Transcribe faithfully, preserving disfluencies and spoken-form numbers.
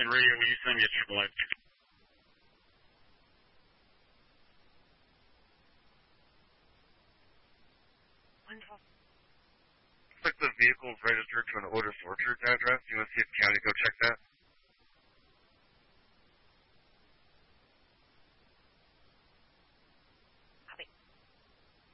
And radio, will you send me a triple A? Looks like the vehicle is registered to an Otis Orchard address. You want to see if county go check that?